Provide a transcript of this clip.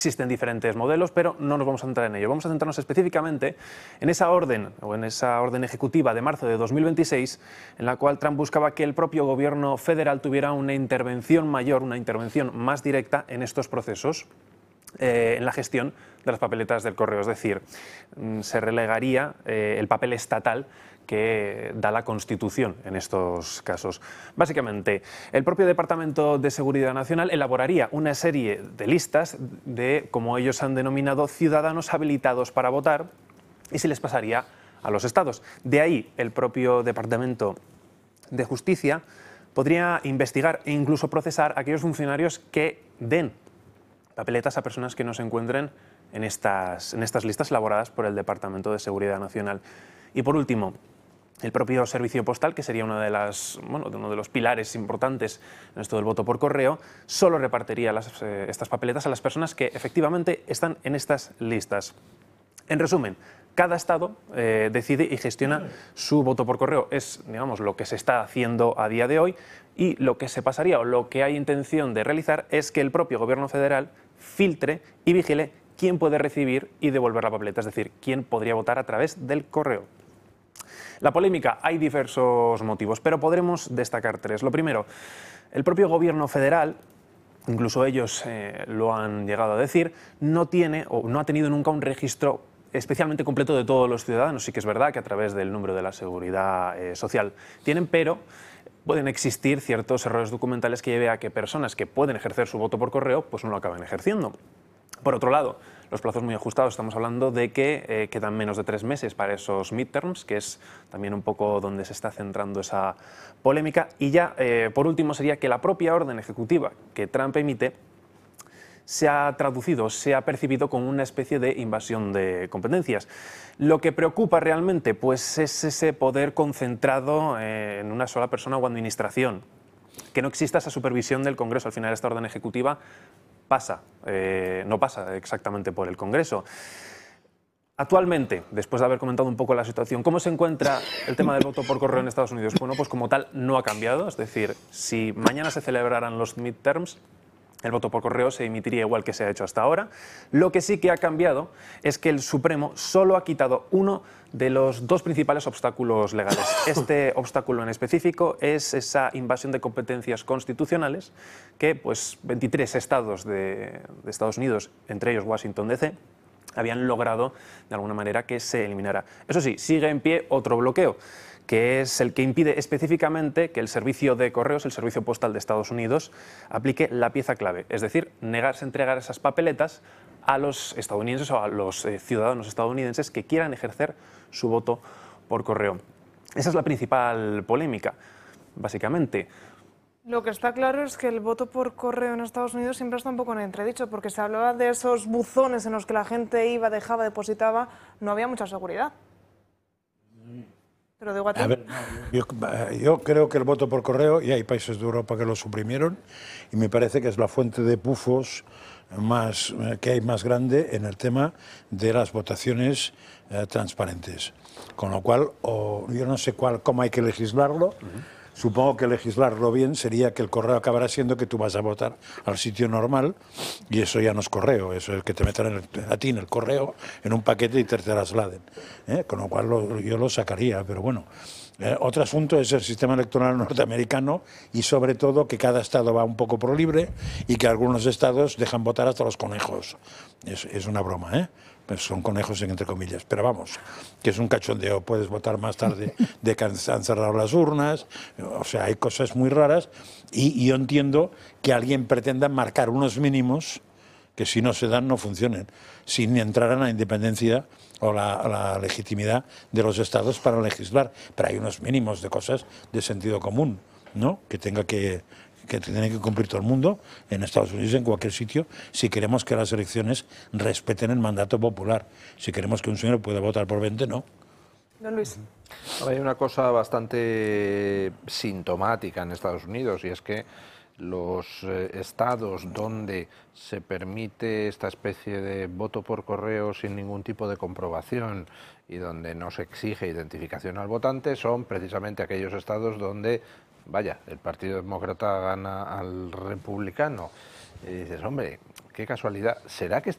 Existen diferentes modelos, pero no nos vamos a centrar en ello. Vamos a centrarnos específicamente en esa orden, o en esa orden ejecutiva de marzo de 2026, en la cual Trump buscaba que el propio gobierno federal tuviera una intervención mayor, una intervención más directa en estos procesos, en la gestión de las papeletas del correo. Es decir, se relegaría el papel estatal que da la Constitución en estos casos. Básicamente, el propio Departamento de Seguridad Nacional elaboraría una serie de listas de, como ellos han denominado, ciudadanos habilitados para votar, y se les pasaría a los estados. De ahí, el propio Departamento de Justicia podría investigar e incluso procesar a aquellos funcionarios que den papeletas a personas que no se encuentren en estas listas elaboradas por el Departamento de Seguridad Nacional. Y por último, el propio servicio postal, que sería uno de los pilares importantes en esto del voto por correo, solo repartiría estas papeletas a las personas que efectivamente están en estas listas. En resumen, cada estado decide y gestiona su voto por correo. Es, digamos, lo que se está haciendo a día de hoy, y lo que se pasaría, o lo que hay intención de realizar, es que el propio gobierno federal filtre y vigile quién puede recibir y devolver la papeleta, es decir, quién podría votar a través del correo. La polémica, hay diversos motivos, pero podremos destacar tres. Lo primero, el propio gobierno federal, incluso ellos lo han llegado a decir, no tiene o no ha tenido nunca un registro especialmente completo de todos los ciudadanos. Sí que es verdad que a través del número de la seguridad social tienen, pero pueden existir ciertos errores documentales que lleven a que personas que pueden ejercer su voto por correo pues no lo acaben ejerciendo. Por otro lado, los plazos muy ajustados, estamos hablando de que quedan menos de 3 meses para esos midterms, que es también un poco donde se está centrando esa polémica. Y ya, por último, sería que la propia orden ejecutiva que Trump emite se ha traducido, se ha percibido como una especie de invasión de competencias. Lo que preocupa realmente pues, es ese poder concentrado en una sola persona o administración, que no exista esa supervisión del Congreso. Al final, esta orden ejecutiva no pasa exactamente por el Congreso. Actualmente, después de haber comentado un poco la situación, ¿cómo se encuentra el tema del voto por correo en Estados Unidos? Bueno, pues como tal no ha cambiado, es decir, si mañana se celebraran los midterms, el voto por correo se emitiría igual que se ha hecho hasta ahora. Lo que sí que ha cambiado es que el Supremo solo ha quitado uno de los 2 principales obstáculos legales. Este obstáculo en específico es esa invasión de competencias constitucionales que 23 estados de Estados Unidos, entre ellos Washington D.C., habían logrado de alguna manera que se eliminara. Eso sí, sigue en pie otro bloqueo, que es el que impide específicamente que el servicio de correos, el servicio postal de Estados Unidos, aplique la pieza clave, es decir, negarse a entregar esas papeletas a los estadounidenses o a los ciudadanos estadounidenses que quieran ejercer su voto por correo. Esa es la principal polémica, básicamente. Lo que está claro es que el voto por correo en Estados Unidos siempre está un poco en entredicho, porque se hablaba de esos buzones en los que la gente iba, dejaba, depositaba, no había mucha seguridad. Pero digo a ti. A ver, yo creo que el voto por correo, y hay países de Europa que lo suprimieron, y me parece que es la fuente de pufos que hay más grande en el tema de las votaciones transparentes. Con lo cual, yo no sé cómo hay que legislarlo. Supongo que legislarlo bien sería que el correo acabará siendo que tú vas a votar al sitio normal, y eso ya no es correo, eso es que te metan a ti en el correo en un paquete y te trasladen. Con lo cual yo lo sacaría, pero bueno. Otro asunto es el sistema electoral norteamericano, y sobre todo que cada estado va un poco por libre y que algunos estados dejan votar hasta los conejos. Es una broma, ¿eh? Pues son conejos entre comillas, pero vamos, que es un cachondeo. Puedes votar más tarde de que han cerrado las urnas, o sea, hay cosas muy raras, y yo entiendo que alguien pretenda marcar unos mínimos que si no se dan no funcionen, sin entrar en la independencia o la legitimidad de los estados para legislar. Pero hay unos mínimos de cosas de sentido común, ¿no? Que tiene que cumplir todo el mundo, en Estados Unidos, en cualquier sitio, si queremos que las elecciones respeten el mandato popular. Si queremos que un señor pueda votar por 20, no. Don Luis. Hay una cosa bastante sintomática en Estados Unidos, y es que los estados donde se permite esta especie de voto por correo sin ningún tipo de comprobación y donde no se exige identificación al votante son precisamente aquellos estados donde, vaya, el Partido Demócrata gana al Republicano. Y dices, hombre, qué casualidad. ¿Será que